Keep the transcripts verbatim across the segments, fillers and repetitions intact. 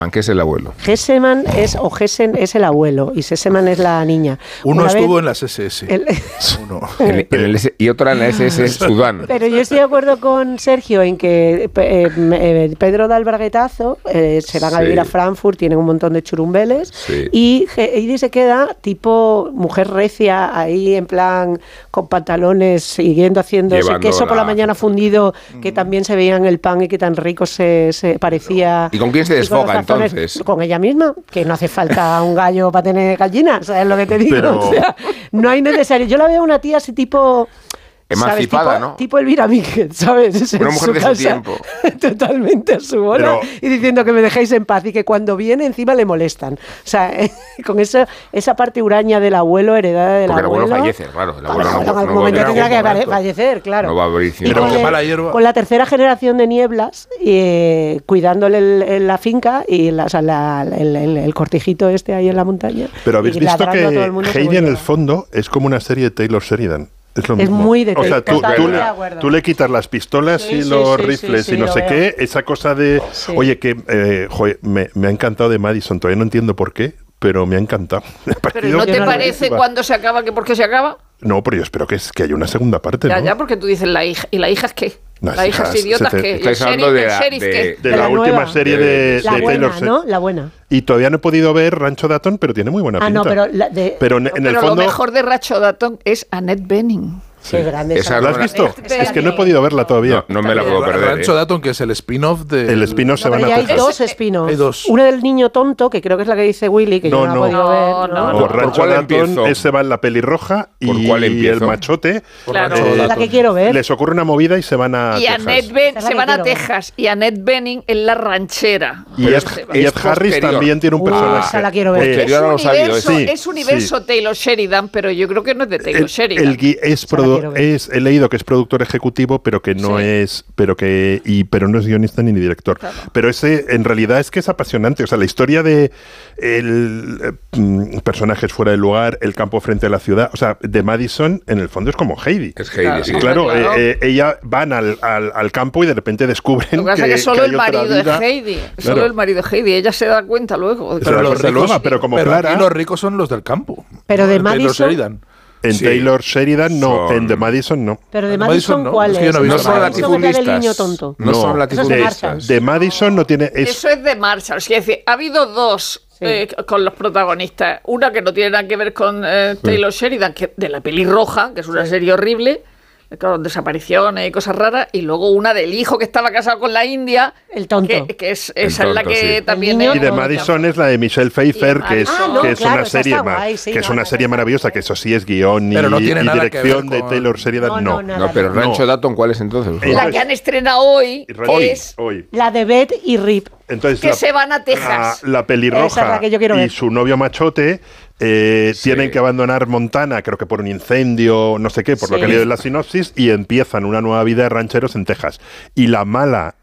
¿Qué es el abuelo? Gesseman es, o Gessen es el abuelo y Sesemann es la niña. Uno Una estuvo vez, en las S S. El, Uno. El, en el S, y otra en la S S Sudán. Pero yo estoy de acuerdo con Sergio en que eh, eh, Pedro da el braguetazo, eh, se van sí. a vivir a Frankfurt, tienen un montón de churumbeles sí. y Heidi se queda tipo mujer recia ahí en plan con pantalones siguiendo haciendo ese queso la... por la mañana fundido que también se veía en el pan y que tan rico se, se parecía. ¿Y con quién se desfoga entonces? Con ella misma, que no hace falta un gallo para tener gallinas, ¿sabes lo que te digo? Pero... O sea, no hay necesario. Yo la veo una tía así tipo... emancipada, tipo, ¿no? Tipo Elvira Míguez, ¿sabes? Una mujer su de casa, su tiempo. Totalmente a su bola. Pero... y diciendo que me dejéis en paz y que cuando viene encima le molestan. O sea, eh, con eso, esa parte huraña del abuelo, heredada del Porque abuelo. Porque el abuelo fallece, claro. El abuelo bueno, no, en algún no momento tendrá que momento. fallecer, claro. No va a abrir y con, qué mala el, hierba. con la tercera generación de Nieblas, eh, cuidándole el, el, la finca y la, o sea, la, el, el, el cortijito este ahí en la montaña. Pero habéis visto que Heidi en el fondo es como una serie de Taylor Sheridan. Es, lo es mismo. muy de O sea, tú, tú, le, de tú le quitas las pistolas sí, y los sí, rifles sí, sí, y no sé veo. qué, esa cosa de... Sí. Oye, que eh, joder, me, me ha encantado de Madison, todavía no entiendo por qué, pero me ha encantado. Me ha ¿Pero no te parece cuando se acaba que por qué se acaba? No, pero yo espero que, es, que haya una segunda parte, Ya, ¿no? ya, porque tú dices la hija. ¿Y la hija es qué? Las la hija es idiota te, que... Estáis hablando de, sheriff, de, de, de, de la, la última nueva. serie de, la de buena, Taylor, ¿no? La buena. Y todavía no he podido ver Rancho Dayton, pero tiene muy buena ah, pinta. No, pero la de, pero en, no, en pero el fondo... lo mejor de Rancho Dayton es Annette Bening. Sí. Qué grande. Esa, ¿la has visto? Es, es que no he podido verla todavía. No, no me la puedo perder. Rancho ¿eh? Dayton, que es el spin-off de... El spin-off se no, van a hay Texas. dos spin-offs. Hay dos. Uno del niño tonto, que creo que es la que dice Willy, que no, yo no, no he podido no, ver. No, no, no. Por Rancho Dayton, ese va en la pelirroja y, y el machote. Claro. Eh, es la que quiero ver. Les ocurre una movida y se van a y Texas. Annette Ben, se van a Texas. Ver. Y Annette Bening en la ranchera. Y Ed, y Ed Harris también tiene un personaje. Uh, esa la quiero ver. Es, no universo, sí, es universo sí. Taylor Sheridan, pero yo creo que no es de Taylor el, Sheridan. El, el, es produ- es, he leído que es productor ejecutivo, pero que no sí. es, pero que y pero no es guionista ni director. Claro. Pero ese en realidad es que es apasionante. O sea, la historia de el, eh, personajes fuera del lugar, el campo frente a la ciudad, o sea, de Madison en el fondo es como Heidi. Es Heidi, claro, sí. Claro, claro. Eh, eh, ella van al, al, al campo y de repente descubren Lo que pasa que, es que solo que el marido de Heidi, claro. solo el marido de Heidi, ella se da cuenta luego. Pero, pero, los ricos, luego, pero como pero Clara, los ricos son los del campo. Pero de Madison. En sí. Taylor Sheridan no, son... en The Madison no. Pero de Madison, no. ¿cuál es? es? No, no son latifundistas. No, no son latifundistas. De, de Madison no tiene... Es... Eso es de Marshall. Es decir, ha habido dos sí. eh, con los protagonistas. Una que no tiene nada que ver con eh, Taylor sí. Sheridan, que de la pelirroja, que es una serie horrible, con desapariciones y cosas raras, y luego una del hijo que estaba casado con la India, el tonto, que, que es esa tonto, es la que sí. también y de Madison es la de Michelle Pfeiffer, que es, ah, no, que es claro, una serie guay, sí, que es no, una no, serie no, maravillosa, que eso sí es guión y, no y dirección con... de Taylor Sheridan, no. No, no, no pero Rancho no. Dayton, ¿cuál es entonces? La que han estrenado hoy, hoy, es hoy. la de Beth y Rip. Entonces, que la, se van a Texas. La, la pelirroja Esa es la que yo quiero y ver. su novio machote eh, sí. tienen que abandonar Montana, creo que por un incendio, no sé qué, por sí. lo que he leído en la sinopsis, y empiezan una nueva vida de rancheros en Texas. Y la mala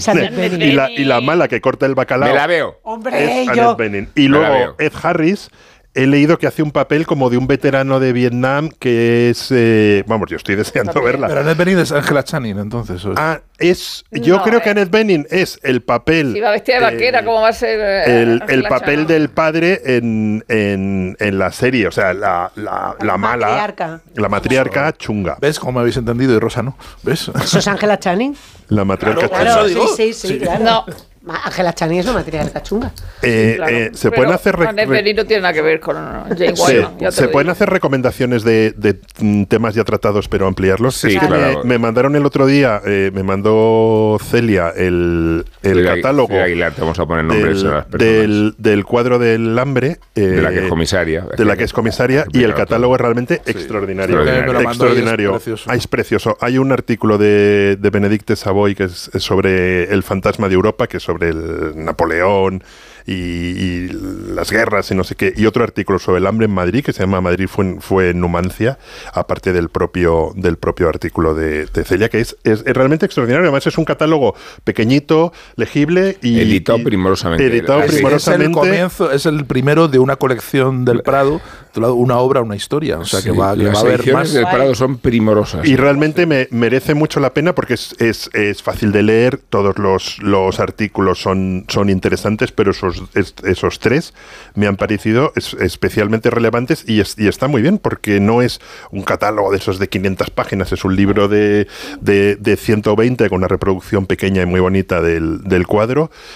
y, la, y la mala que corta el bacalao me la veo. Hombre, es yo... Annette Bening. Y luego Ed Harris, he leído que hace un papel como de un veterano de Vietnam que es... Eh, vamos, yo estoy deseando También. verla. Pero Annette Bening es Angela Channing, entonces. ¿o es? Ah, es... Yo no, creo eh. que Annette Bening es el papel... Si va vestida de vaquera, eh, ¿cómo va a ser? Eh, el, el papel Channing? del padre en, en, en la serie, o sea, la, la, la, la mala... Matriarca. La matriarca chunga. ¿Ves cómo me habéis entendido? Y Rosa no. ¿Ves? ¿Eso es Angela Channing? La matriarca Claro, chunga. Claro, digo. sí, sí, sí, Sí. claro. No. Angela Channing es una matriarca chunga. Eh, Claro. eh, se Pero pueden hacer... rec- Annette Bening no tiene nada que ver con Jane Sí, Wyman. ya te se lo pueden digo. hacer recomendaciones de, de mm, temas ya tratados, pero ampliarlos. Sí, Es que claro. me, me mandaron el otro día, eh, me mandó Celia el, el Celia- catálogo Celia Aguilar, te vamos a poner nombres del, a las personas. del, del cuadro del hambre. eh, De la que es comisaria. De la que es comisaria, y el catálogo es realmente Sí, extraordinario. extraordinario. Me lo mandó y es Extraordinario. precioso. Ah, es precioso. Hay un artículo de, de Benedicte Savoy que es, es sobre el fantasma de Europa, que es sobre el Napoleón y, y las guerras y no sé qué, y otro artículo sobre el hambre en Madrid que se llama Madrid fue, fue Numancia, aparte del propio del propio artículo de, de Celia, que es, es, es realmente extraordinario. Además es un catálogo pequeñito, legible y editado y, primorosamente. editado Así Es, es el primorosamente. comienzo, es el primero de una colección del Prado, una obra, una historia. O sea, Sí, que va, que las va a haber ediciones más. del Prado son primorosas. Y realmente me merece mucho la pena porque es, es, es fácil de leer todos los, los artículos artículos son, son interesantes, pero esos, esos tres me han parecido es, especialmente relevantes y, es, y está muy bien, porque no es un catálogo de esos de quinientas páginas, es un libro de, de, de ciento veinte con una reproducción pequeña y muy bonita del, del cuadro,